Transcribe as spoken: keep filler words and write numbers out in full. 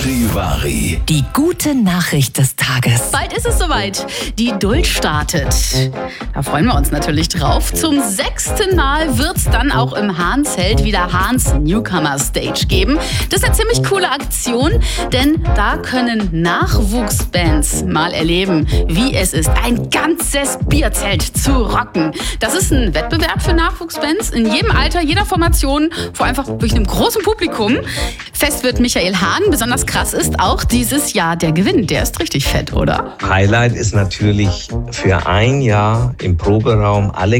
Charivari. Die gute Nachricht des Tages. Bald ist es soweit. Die Duld startet. Da freuen wir uns natürlich drauf. Zum sechsten Mal wird es dann auch im Hahnzelt wieder Hahns Newcomer Stage geben. Das ist eine ziemlich coole Aktion, denn da können Nachwuchsbands mal erleben, wie es ist, ein ganzes Bierzelt zu rocken. Das ist ein Wettbewerb für Nachwuchsbands in jedem Alter, jeder Formation, vor einfach durch einem großen Publikum. Fest wird Michael Hahn. Besonders krass ist auch dieses Jahr der Gewinn. Der ist richtig fett, oder? Highlight ist natürlich für ein Jahr im Proberaum alle